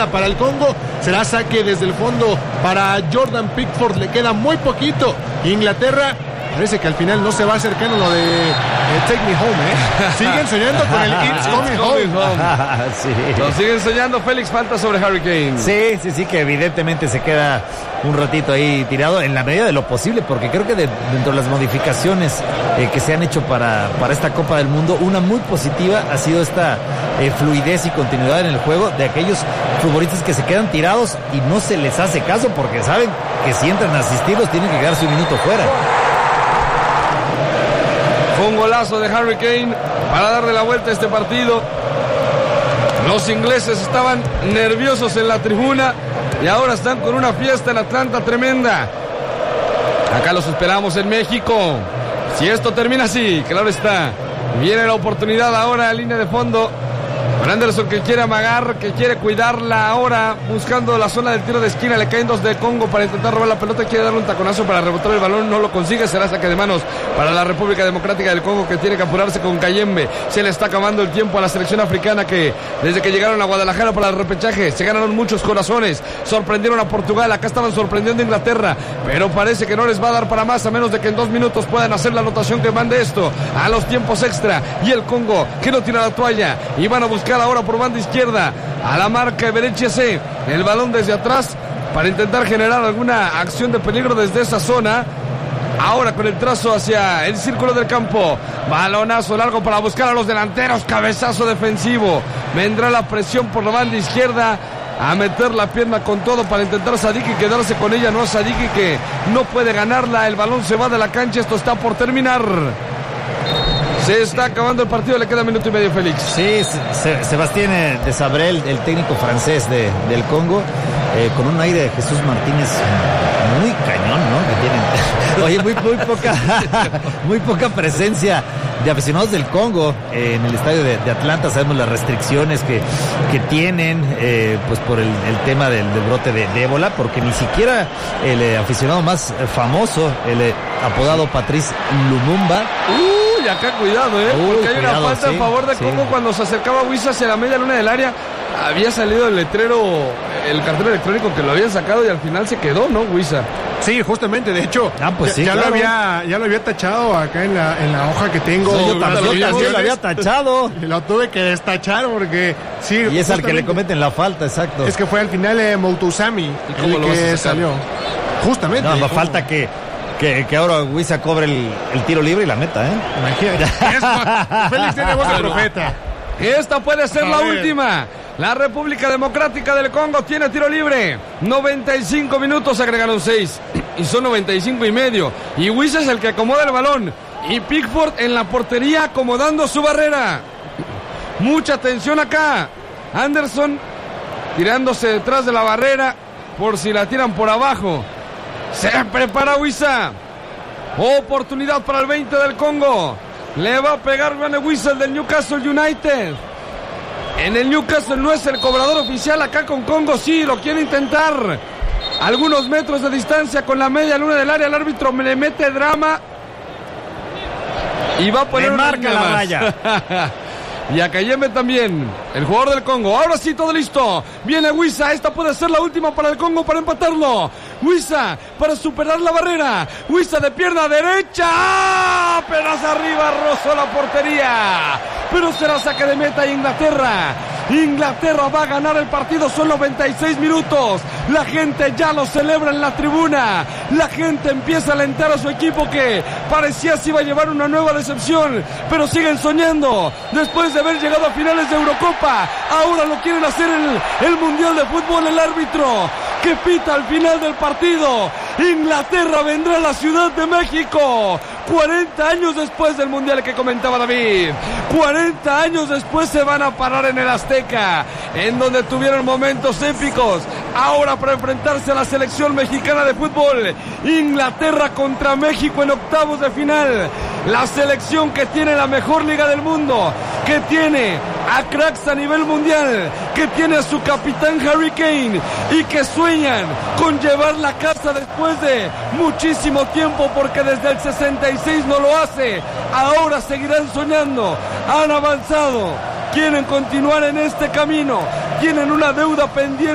para el Congo. Será saque desde el fondo para Jordan Pickford. Le queda muy poquito. Inglaterra parece que al final no se va acercando lo de Take Me Home, Siguen soñando con el It's Coming Home. Sí. Lo siguen soñando. Félix, falta sobre Harry Kane. Sí, que evidentemente se queda un ratito ahí tirado en la medida de lo posible, porque creo que dentro de las modificaciones que se han hecho para esta Copa del Mundo, una muy positiva ha sido esta fluidez y continuidad en el juego de aquellos futbolistas que se quedan tirados y no se les hace caso porque saben que si entran a asistirlos tienen que quedarse un minuto fuera. Fue un golazo de Harry Kane para darle la vuelta a este partido. Los ingleses estaban nerviosos en la tribuna y ahora están con una fiesta en Atlanta tremenda. Acá los esperamos en México. Si esto termina así, claro está, viene la oportunidad ahora en línea de fondo. Anderson, que quiere amagar, que quiere cuidarla ahora, buscando la zona del tiro de esquina. Le caen dos de Congo para intentar robar la pelota. Quiere darle un taconazo para rebotar el balón, no lo consigue. Será saque de manos para la República Democrática del Congo, que tiene que apurarse con Kayembe. Se le está acabando el tiempo a la selección africana, que desde que llegaron a Guadalajara para el repechaje se ganaron muchos corazones. Sorprendieron a Portugal, acá estaban sorprendiendo a Inglaterra, pero parece que no les va a dar para más, a menos de que en 2 minutos puedan hacer la anotación que mande esto a los tiempos extra. Y el Congo, que no tira la toalla, y van a buscar ahora por banda izquierda a la marca Eberechi. El balón desde atrás para intentar generar alguna acción de peligro desde esa zona. Ahora con el trazo hacia el círculo del campo. Balonazo largo para buscar a los delanteros. Cabezazo defensivo. Vendrá la presión por la banda izquierda a meter la pierna con todo para intentar Sadiki quedarse con ella. No, Sadiki, que no puede ganarla. El balón se va de la cancha. Esto está por terminar. Se está acabando el partido, le queda 1 minuto y medio, Félix. Sí, Sébastien Desabrel, el técnico francés del Congo, con un aire de Jesús Martínez muy cañón, ¿no? Que tienen. Oye, muy poca presencia de aficionados del Congo en el estadio de Atlanta. Sabemos las restricciones que tienen, pues por el tema del brote de ébola, porque ni siquiera el aficionado más famoso, el apodado Patrice Lumumba. Y acá cuidado, porque hay una falta a favor de Congo cuando se acercaba Wissa hacia la media luna del área. Había salido el letrero, el cartel electrónico que lo habían sacado y al final se quedó, ¿no, Wissa? Sí, justamente, de hecho, pues ya claro. lo había tachado acá en la hoja que tengo. Sí, yo también lo había tachado. Lo tuve que destachar porque sí. Y es al que le cometen la falta, exacto. Es que fue al final Moutoussami el que salió. Justamente. No falta que ahora Wissa cobre el tiro libre y la meta, Imagínate. Félix tiene voz de profeta. Esta puede ser la última. La República Democrática del Congo tiene tiro libre. 95 minutos, agregaron 6. Y son 95 y medio. Y Wissa es el que acomoda el balón. Y Pickford en la portería acomodando su barrera. Mucha tensión acá. Anderson tirándose detrás de la barrera por si la tiran por abajo. Se prepara Wissa. Oportunidad para el 20 del Congo. Le va a pegar Gane Wissa, el del Newcastle United. En el Newcastle no es el cobrador oficial. Acá con Congo sí, lo quiere intentar. Algunos metros de distancia con la media luna del área. El árbitro le mete drama. Y va a poner una marca la raya. Y a Kayembe también, el jugador del Congo. Ahora sí, todo listo. Viene Wissa. Esta puede ser la última para el Congo para empatarlo. Wissa para superar la barrera. Wissa de pierna derecha. Apenas arriba, rozó la portería. Pero será saque de meta Inglaterra. Inglaterra va a ganar el partido. Son 96 minutos. La gente ya lo celebra en la tribuna. La gente empieza a alentar a su equipo, que parecía se iba a llevar una nueva decepción, pero siguen soñando. Después de haber llegado a finales de Eurocopa, ahora lo quieren hacer en el Mundial de Fútbol. El árbitro que pita al final del partido. Inglaterra vendrá a la Ciudad de México 40 años después del Mundial que comentaba David. 40 años después se van a parar en el Azteca, en donde tuvieron momentos épicos. Ahora para enfrentarse a la selección mexicana de fútbol. Inglaterra contra México en octavos de final. La selección que tiene la mejor liga del mundo, que tiene a cracks a nivel mundial, que tiene a su capitán Harry Kane, y que sueñan con llevar la casa después de muchísimo tiempo, porque desde el 66 no lo hace. Ahora seguirán soñando. Han avanzado, quieren continuar en este camino, tienen una deuda pendiente